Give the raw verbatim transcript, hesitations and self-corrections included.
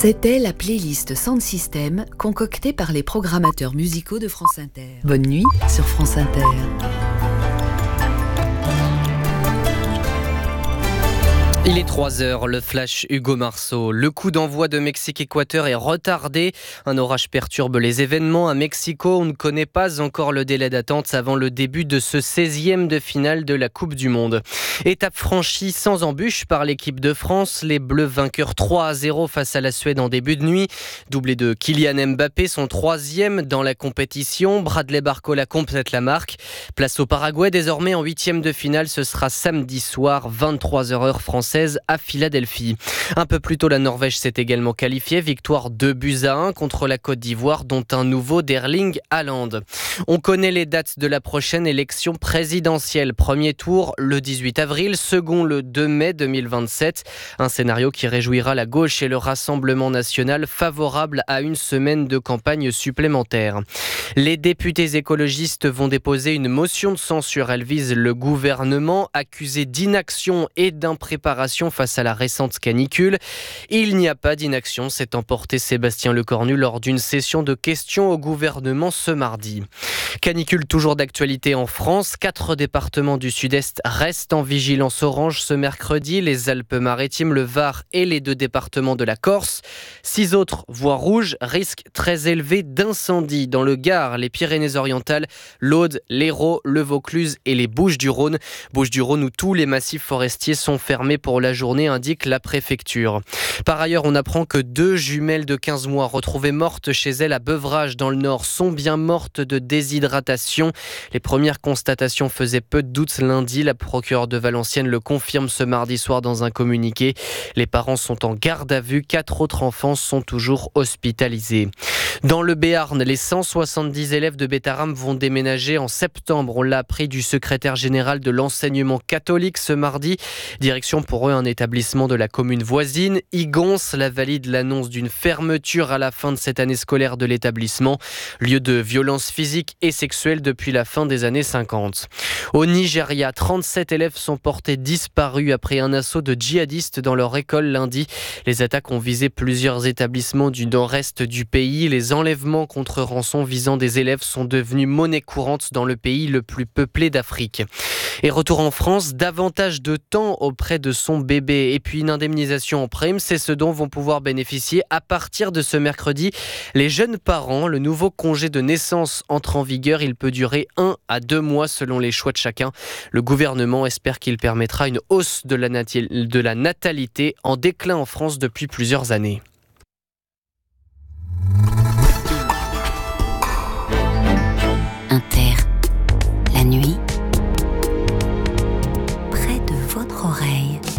C'était la playlist Sound System concoctée par les programmateurs musicaux de France Inter. Bonne nuit sur France Inter. Il est trois heures, le flash Hugo Marceau. Le coup d'envoi de Mexique-Équateur est retardé. Un orage perturbe les événements. À Mexico, on ne connaît pas encore le délai d'attente avant le début de ce seizième de finale de la Coupe du Monde. Étape franchie sans embûche par l'équipe de France. Les Bleus vainqueurs trois à zéro face à la Suède en début de nuit. Doublé de Kylian Mbappé, son troisième dans la compétition. Bradley Barcola complète la marque. Place au Paraguay désormais en huitième de finale. Ce sera samedi soir, vingt-trois heures heure française à Philadelphie. Un peu plus tôt, la Norvège s'est également qualifiée. Victoire deux buts à un contre la Côte d'Ivoire, dont un nouveau d'Erling Haaland. On connaît les dates de la prochaine élection présidentielle. Premier tour le dix-huit avril, second le deux mai deux mille vingt-sept. Un scénario qui réjouira la gauche et le Rassemblement national, favorable à une semaine de campagne supplémentaire. Les députés écologistes vont déposer une motion de censure. Elle vise le gouvernement accusé d'inaction et d'impréparation face à la récente canicule. Il n'y a pas d'inaction, s'est emporté Sébastien Lecornu lors d'une session de questions au gouvernement ce mardi. Canicule toujours d'actualité en France. Quatre départements du Sud-Est restent en vigilance orange ce mercredi. Les Alpes-Maritimes, le Var et les deux départements de la Corse. Six autres voies rouges, risque très élevé d'incendie dans le Gard, les Pyrénées-Orientales, l'Aude, l'Hérault, le Vaucluse et les Bouches-du-Rhône. Bouches-du-Rhône où tous les massifs forestiers sont fermés pour la journée, indique la préfecture. Par ailleurs, on apprend que deux jumelles de quinze mois retrouvées mortes chez elles à Beuvrages dans le Nord sont bien mortes de déshydratation. Les premières constatations faisaient peu de doute lundi. La procureure de Valenciennes le confirme ce mardi soir dans un communiqué. Les parents sont en garde à vue. Quatre autres enfants sont toujours hospitalisés. Dans le Béarn, les cent soixante-dix élèves de Bétaram vont déménager en septembre. On l'a appris du secrétaire général de l'enseignement catholique ce mardi. Direction pour eux un établissement de la commune voisine. Igons, la valide l'annonce d'une fermeture à la fin de cette année scolaire de l'établissement. Lieu de violence physique et sexuelle depuis la fin des années cinquante. Au Nigeria, trente-sept élèves sont portés disparus après un assaut de djihadistes dans leur école lundi. Les attaques ont visé plusieurs établissements du nord-est du pays. Les enlèvements contre rançon visant des élèves sont devenus monnaie courante dans le pays le plus peuplé d'Afrique. Et retour en France, davantage de temps auprès de son bébé et puis une indemnisation en prime, c'est ce dont vont pouvoir bénéficier à partir de ce mercredi les jeunes parents. Le nouveau congé de naissance entre en vigueur, il peut durer un à deux mois selon les choix de chacun. Le gouvernement espère qu'il permettra une hausse de la, nat- de la natalité en déclin en France depuis plusieurs années. Inter, la nuit, près de votre oreille.